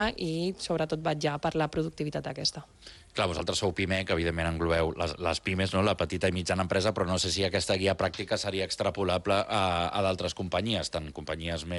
i sobretot vetllar per la productivitat aquesta. Clar, vosaltres sou PIME, que evidentment englobeu les pimes, no? La petita i mitjana empresa, però no sé si aquesta guia pràctica seria extrapolable a d'altres companyies, tant companyies més